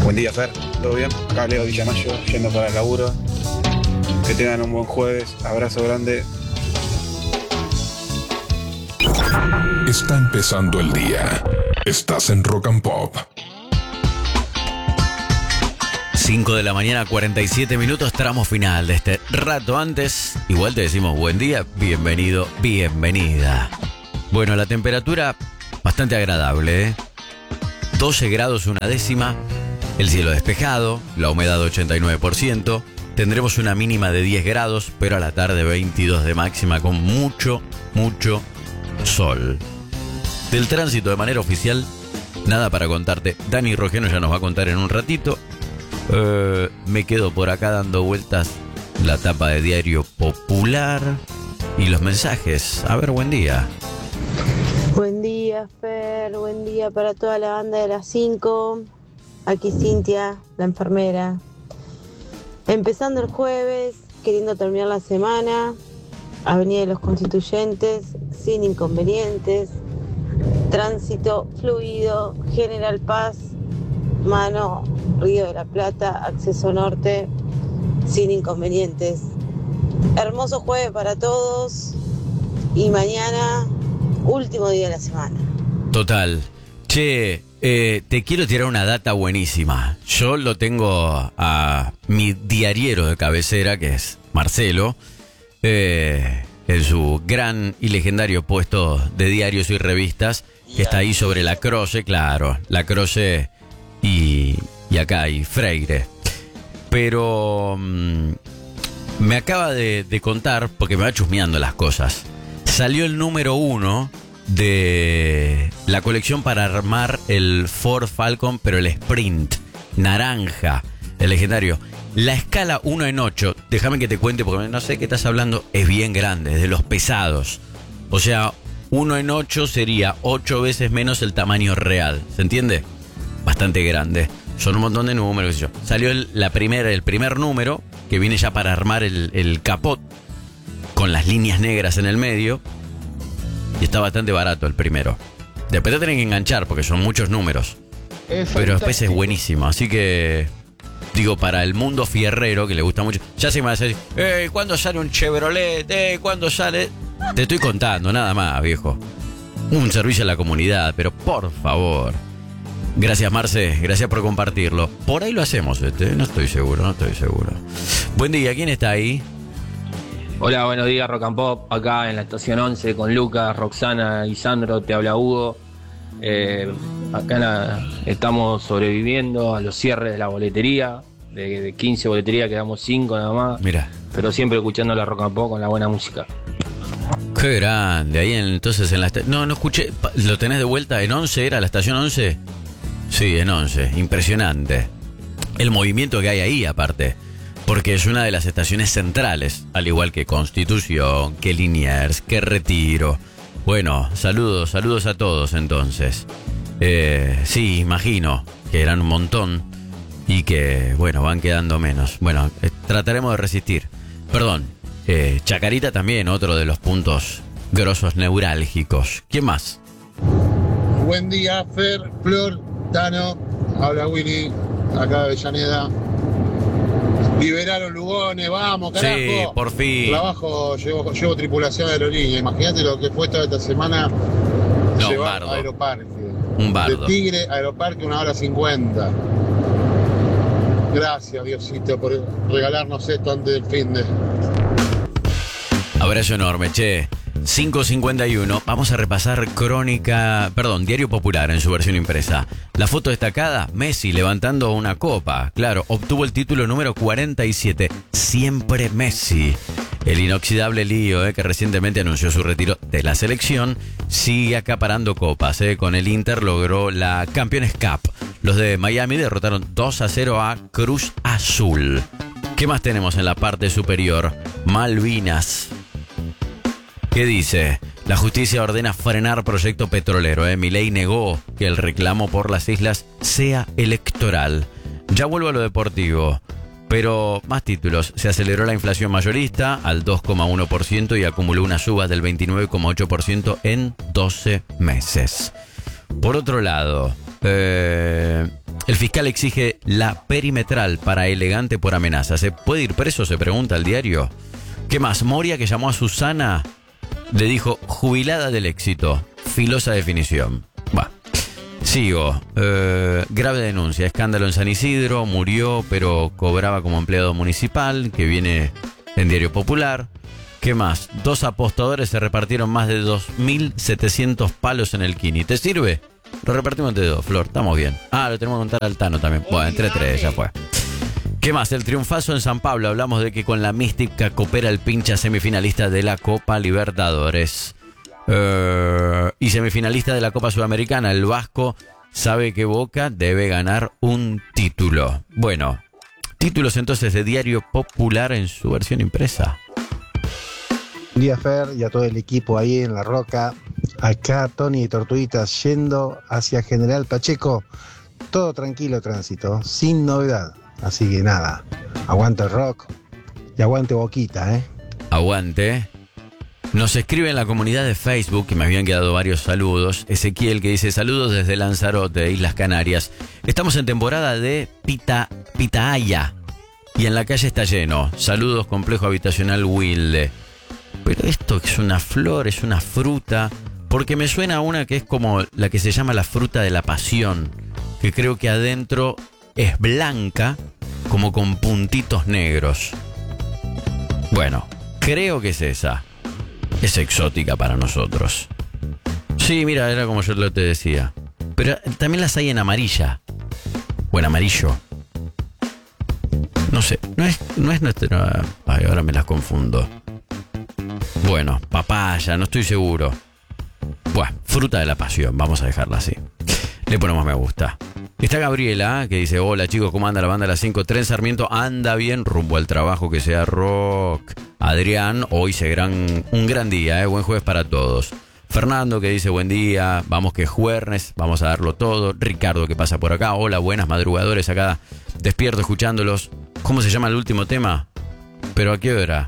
Buen día, Fer. ¿Todo bien? Acá Leo Villamayo, yendo para el laburo. Que tengan un buen jueves. Abrazo grande. Está empezando el día. Estás en Rock and Pop. 5 de la mañana, 47 minutos, tramo final de este rato. Antes, igual te decimos buen día, bienvenido, bienvenida. Bueno, la temperatura bastante agradable, ¿eh? 12 grados una décima, el cielo despejado, la humedad 89%, tendremos una mínima de 10 grados, pero a la tarde 22 de máxima con mucho sol. Del tránsito de manera oficial, nada para contarte. Dani Rogeno ya nos va a contar en un ratito. Me quedo por acá dando vueltas la tapa de Diario Popular y los mensajes. A ver, buen día. Buen día, Fer. Buen día para toda la banda de las 5. Aquí Cintia, la enfermera. Empezando el jueves, queriendo terminar la semana. Avenida de los Constituyentes, sin inconvenientes. Tránsito fluido, General Paz, Mano, Río de la Plata, acceso norte, sin inconvenientes. Hermoso jueves para todos y mañana, último día de la semana. Total. Che, te quiero tirar una data buenísima. Yo lo tengo a mi diariero de cabecera, que es Marcelo, en su gran y legendario puesto de diarios y revistas, que está ahí sobre la Croce, claro, la Croce y acá hay Freire. Pero me acaba de contar, porque me va chusmeando las cosas, salió el número 1 de la colección para armar el Ford Falcon, pero el Sprint, naranja, el legendario. La escala 1 en 8, déjame que te cuente porque no sé qué estás hablando, es bien grande, es de los pesados. O sea, 1 en 8 sería 8 veces menos el tamaño real, ¿se entiende? Bastante grande. Son un montón de números, qué sé yo. Salió el primer número, que viene ya para armar el capot, con las líneas negras en el medio. Y está bastante barato el primero. Después te tienen que enganchar, porque son muchos números. Pero después es buenísimo, así que... Digo, para el mundo fierrero, que le gusta mucho... Ya se me va a decir, ¿cuándo sale un Chevrolet? ¿Cuándo sale...? Te estoy contando, nada más, viejo. Un servicio a la comunidad, pero por favor... Gracias, Marce, gracias por compartirlo. Por ahí lo hacemos, no estoy seguro. Buen día, ¿quién está ahí? Hola, buenos días, Rock and Pop, acá en la estación 11 con Lucas, Roxana y Sandro, te habla Hugo. Estamos sobreviviendo a los cierres de la boletería, de 15 boleterías quedamos 5 nada más. Mira. Pero siempre escuchando la Rock and Pop con la buena música. Qué grande, ahí entonces en la estación... No escuché, ¿lo tenés de vuelta? ¿En 11 era la estación 11? Sí, en 11, impresionante. El movimiento que hay ahí, aparte, porque es una de las estaciones centrales, al igual que Constitución, que Liniers, que Retiro. Bueno, saludos a todos entonces. Sí, imagino que eran un montón y que, bueno, van quedando menos. Bueno, trataremos de resistir. Perdón, Chacarita también, otro de los puntos grosos neurálgicos. ¿Quién más? Buen día, Fer, Flor, Tano, habla Willy, acá de Avellaneda. Liberaron Lugones, vamos, carajo. Sí, por fin. Trabajo, llevo tripulación de aerolínea. Imagínate lo que fue toda esta semana. No, llevar bardo. Aeroparque. Un bardo. De Tigre, Aeroparque, 1:50. Gracias, Diosito, por regalarnos esto antes del fin de... Abrazo enorme, che. 5:51. Vamos a repasar Diario Popular en su versión impresa. La foto destacada, Messi levantando una copa. Claro, obtuvo el título número 47. Siempre Messi. El inoxidable Lío, que recientemente anunció su retiro de la selección, sigue acaparando copas. Con el Inter logró la Campeones Cup. Los de Miami derrotaron 2-0 a Cruz Azul. ¿Qué más tenemos en la parte superior? Malvinas. ¿Qué dice? La justicia ordena frenar proyecto petrolero. Milei negó que el reclamo por las islas sea electoral. Ya vuelvo a lo deportivo. Pero más títulos. Se aceleró la inflación mayorista al 2,1% y acumuló una suba del 29,8% en 12 meses. Por otro lado, El fiscal exige la perimetral para Elegante por amenaza. ¿Se puede ir preso? Se pregunta el diario. ¿Qué más? Moria, que llamó a Susana, le dijo jubilada del éxito. Filosa definición. Va. Sigo. Grave denuncia. Escándalo en San Isidro. Murió, pero cobraba como empleado municipal, que viene en Diario Popular. ¿Qué más? 2 apostadores se repartieron más de 2.700 palos en el Kini. ¿Te sirve? Lo repartimos entre 2, Flor. Estamos bien. Lo tenemos que contar al Tano también. Bueno, entre 3, ya fue. ¿Qué más? El triunfazo en San Pablo. Hablamos de que con la mística coopera el pincha semifinalista de la Copa Libertadores. Y semifinalista de la Copa Sudamericana. El Vasco sabe que Boca debe ganar un título. Bueno, títulos entonces de Diario Popular en su versión impresa. Buen día, Fer, y a todo el equipo ahí en La Roca. Acá Tony y Tortuguitas yendo hacia General Pacheco. Todo tranquilo tránsito, sin novedad. Así que nada, aguanta el rock y aguante Boquita, ¿eh? Aguante. Nos escribe en la comunidad de Facebook, que me habían quedado varios saludos. Ezequiel, que dice: saludos desde Lanzarote, Islas Canarias. Estamos en temporada de Pitahaya y en la calle está lleno. Saludos, complejo habitacional Wilde. Pero esto es una flor, es una fruta, porque me suena a una que es como la que se llama la fruta de la pasión, que creo que adentro es blanca, como con puntitos negros. Bueno, creo que es esa. Es exótica para nosotros. Sí, mira, era como yo te decía. Pero también las hay en amarilla. O en amarillo. No sé, no es nuestra... Ay, ahora me las confundo. Bueno, papaya, no estoy seguro. Bueno, fruta de la pasión, vamos a dejarla así. Le ponemos me gusta. Está Gabriela, que dice: hola chicos, ¿cómo anda la banda de las 5? Tren Sarmiento anda bien rumbo al trabajo, que sea rock. Adrián, hoy un gran día, buen jueves para todos. Fernando, que dice: buen día, vamos que jueves, vamos a darlo todo. Ricardo, que pasa por acá: hola, buenas madrugadores, acá despierto escuchándolos. ¿Cómo se llama el último tema? ¿Pero a qué hora?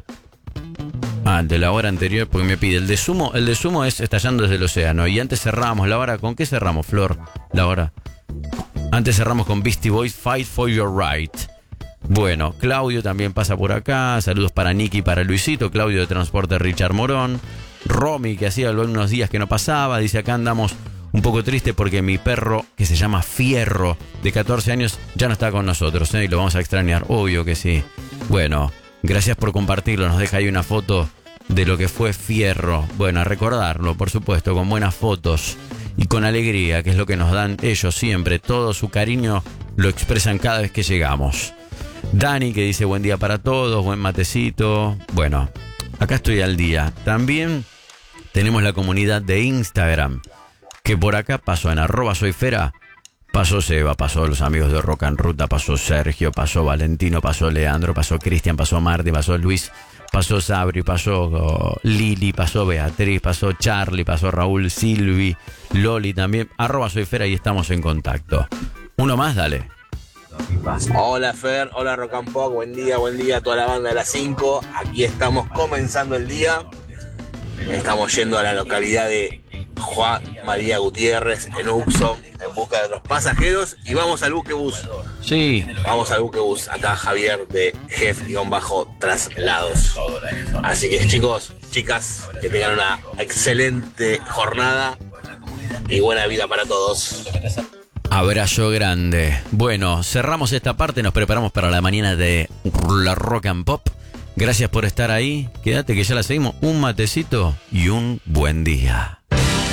De la hora anterior, porque me pide el de Sumo es Estallando desde el Océano. Y antes cerramos la hora. ¿Con qué cerramos, Flor? La hora. Antes cerramos con Beastie Boys, Fight for Your Right. Bueno, Claudio también pasa por acá. Saludos para Nicky y para Luisito. Claudio de Transporte Richard Morón. Romy, que hacía unos días que no pasaba. Dice: acá andamos un poco triste porque mi perro, que se llama Fierro, de 14 años, ya no está con nosotros, y lo vamos a extrañar. Obvio que sí. Bueno, gracias por compartirlo. Nos deja ahí una foto de lo que fue Fierro. Bueno, a recordarlo, por supuesto, con buenas fotos y con alegría, que es lo que nos dan ellos siempre. Todo su cariño lo expresan cada vez que llegamos. Dani, que dice: buen día para todos, buen matecito. Bueno, acá estoy al día. También tenemos la comunidad de Instagram, que por acá pasó en @soyfera. Pasó Seba, pasó los amigos de Rock and Ruta, pasó Sergio, pasó Valentino, pasó Leandro, pasó Cristian, pasó Marti, pasó Luis, pasó Sabri, pasó Lili, pasó Beatriz, pasó Charlie, pasó Raúl, Silvi, Loli también. @soyfera y estamos en contacto. Uno más, dale. Hola Fer, hola Rock and Pop, buen día a toda la banda de las 5. Aquí estamos comenzando el día. Estamos yendo a la localidad de Juan María Gutiérrez, en Uxo, en busca de los pasajeros, y vamos al buquebús. Sí. Vamos al buquebús. Acá Javier de Jef-Traslados. Así que chicos, chicas, que tengan una excelente jornada y buena vida para todos. Abrazo grande. Bueno, cerramos esta parte, nos preparamos para la mañana de la Rock and Pop. Gracias por estar ahí. Quédate que ya la seguimos. Un matecito y un buen día.